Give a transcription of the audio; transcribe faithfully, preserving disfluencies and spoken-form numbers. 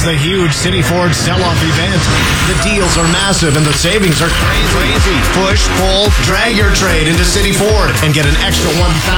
a huge City Ford sell-off event. The deals are massive and the savings are crazy. Push, pull, drag your trade into City Ford and get an extra one thousand